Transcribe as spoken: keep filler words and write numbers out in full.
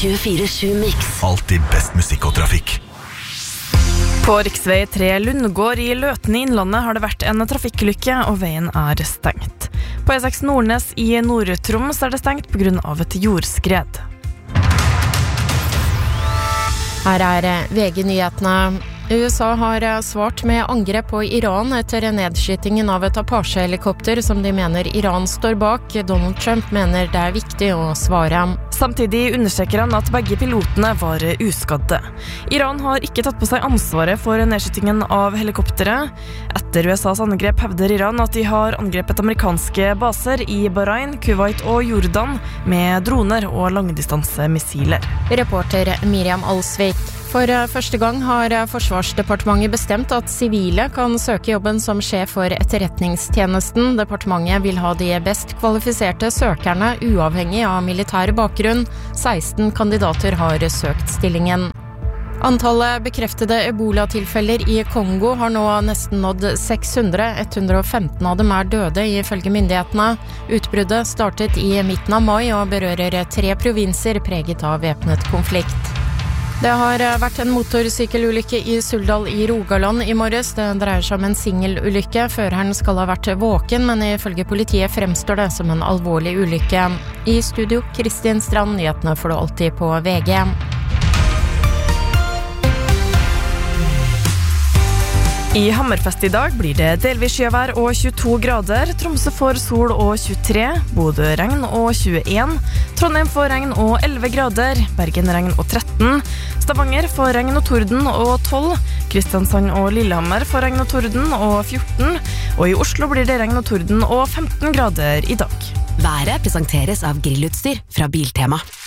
tjuefire sju Mix. Alltid best musikk og trafikk. På riksvei tre Lundgård i Løten i Innlandet har det vært en trafikkulykke, og veien er stengt. På E seks Nordnes i Nord-Troms er det stengt på grunn av et jordskred. Her er V G-nyhetene. U S A har svart med angrep på Iran etter nedskytingen av et Apache-helikopter som de mener Iran står bak. Donald Trump mener det er viktig å svare. Samtidig understreker han at begge pilotene var uskadde. Iran har ikke tatt på seg ansvaret for nedskytingen av helikopteret. Etter U S A's angrep hevder Iran at de har angrepet amerikanske baser i Bahrain, Kuwait og Jordan med droner og langdistansemissiler. Reporter Miriam Alsvik. For første gang har Forsvarsdepartementet bestemt at sivile kan søke jobben som sjef for etterretningstjenesten. Departementet vil ha de best kvalifiserte søkerne, uavhengig av militær bakgrunn. seksten kandidater har søkt stillingen. Antallet bekreftede ebola-tilfeller i Kongo har nå nesten nådd seks hundre. ett hundre og femten av dem er døde, ifølge myndighetene. Utbruddet startet i midten av mai og berører tre provinser preget av væpnet konflikt. Det har vært en motorsykkelulykke i Suldal i Rogaland i morges. Det dreier seg om en singelulykke. Føreren skal ha vært våken, men ifølge politiet fremstår det som en alvorlig ulykke. I studio, Kristin Strand, nyhetene får du alltid på V G. I Hammerfest i dag blir det delvis skyvær og tjueto grader. Tromsø får sol og tjuetre, Bodø regn og tjueen, Trondheim får regn og elleve grader, Bergen regn og tretten, Stavanger får regn og torden og tolv, Kristiansand og Lillehammer får regn og torden og fjorten, og i Oslo blir det regn og torden og femten grader i dag. Været presenteres av grillutstyr fra Biltema.